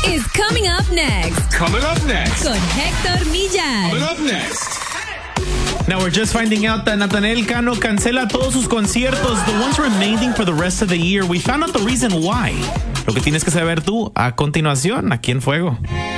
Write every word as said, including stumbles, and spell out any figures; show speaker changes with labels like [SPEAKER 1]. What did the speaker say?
[SPEAKER 1] is coming up next.
[SPEAKER 2] Coming up next.
[SPEAKER 1] Con Héctor Millar.
[SPEAKER 2] Coming up next.
[SPEAKER 3] Now we're just finding out that Natanael Cano cancela todos sus conciertos, the ones remaining for the rest of the year. We found out the reason why. Lo que tienes que saber tú a continuación, aquí en Fuego.